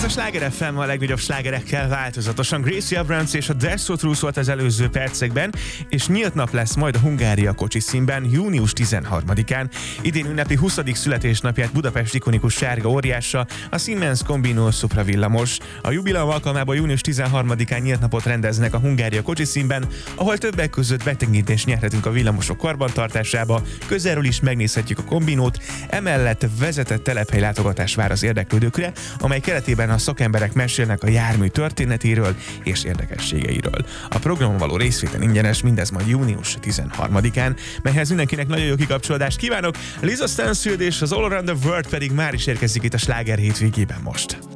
a Sláger FM a legnagyobb slágerekkel változatosan. Gracie Abrams és a Desso Truth volt az előző percekben, és nyílt nap lesz majd a Hungária kocsiszínben június 13-án. Idén ünnepi 20. születésnapját Budapest ikonikus sárga óriása, a Siemens Combino Supra villamos. A jubileum alkalmában június 13-án nyílt napot rendeznek a Hungária kocsiszínben, ahol többek között betekintést nyerhetünk a villamosok karbantartásába, közelről is megnézhetjük a kombinót, emellett vezetett telephely látogatás vár az érdeklődőkre, amely keretében a szakemberek mesélnek a jármű történetéről és érdekességeiről. A programon való részvétel ingyenes, mindez majd június 13-án, melyhez mindenkinek nagyon jó kikapcsolódást kívánok. Lisa Stansfield és az All Around the World pedig már is érkezik itt a Sláger hétvégében most.